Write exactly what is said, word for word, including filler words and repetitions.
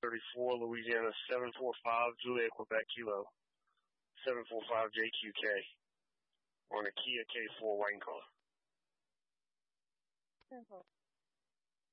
thirty-four, Louisiana seven four five, Juliet, Quebec, Kilo, seven four five J Q K, on a Kia K four Wine car. Simple.